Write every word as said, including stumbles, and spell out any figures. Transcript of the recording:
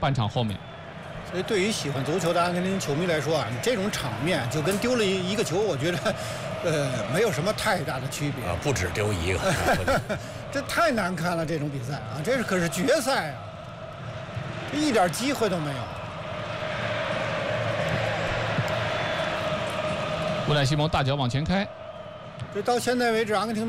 半场后面。 所以对于喜欢足球的阿根廷球迷来说啊，你这种场面就跟丢了一个球，我觉得，呃，没有什么太大的区别啊，不止丢一个， 这太难看了，这种比赛啊，这是可是决赛啊，一点机会都没有。 乌奈西蒙大脚往前开， 这到现在为止，阿根廷。